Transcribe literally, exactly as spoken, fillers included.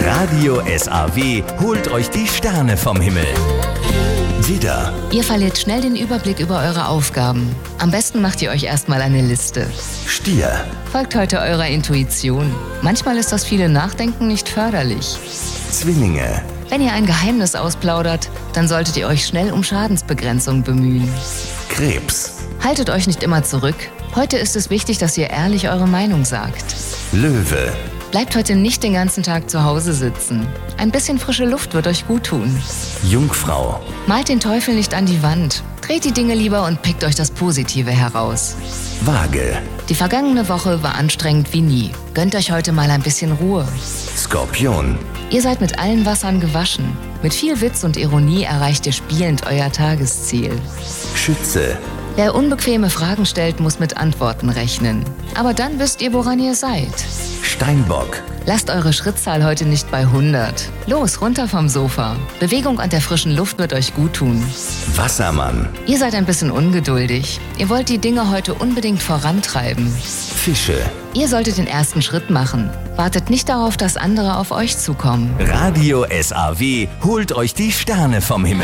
Radio S A W holt euch die Sterne vom Himmel. Widder, Ihr verliert schnell den Überblick über eure Aufgaben. Am besten macht ihr euch erstmal eine Liste. Stier, Folgt heute eurer Intuition. Manchmal ist das viele Nachdenken nicht förderlich. Zwillinge, Wenn ihr ein Geheimnis ausplaudert, dann solltet ihr euch schnell um Schadensbegrenzung bemühen. Krebs, Haltet euch nicht immer zurück. Heute ist es wichtig, dass ihr ehrlich eure Meinung sagt. Löwe, Bleibt heute nicht den ganzen Tag zu Hause sitzen. Ein bisschen frische Luft wird euch gut tun. Jungfrau, Malt den Teufel nicht an die Wand. Dreht die Dinge lieber und pickt euch das Positive heraus. Waage, Die vergangene Woche war anstrengend wie nie. Gönnt euch heute mal ein bisschen Ruhe. Skorpion, Ihr seid mit allen Wassern gewaschen. Mit viel Witz und Ironie erreicht ihr spielend euer Tagesziel. Schütze, Wer unbequeme Fragen stellt, muss mit Antworten rechnen. Aber dann wisst ihr, woran ihr seid. Steinbock, Lasst eure Schrittzahl heute nicht bei hundert. Los, runter vom Sofa. Bewegung an der frischen Luft wird euch gut tun. Wassermann, Ihr seid ein bisschen ungeduldig. Ihr wollt die Dinge heute unbedingt vorantreiben. Fische. Ihr solltet den ersten Schritt machen. Wartet nicht darauf, dass andere auf euch zukommen. Radio S A W holt euch die Sterne vom Himmel.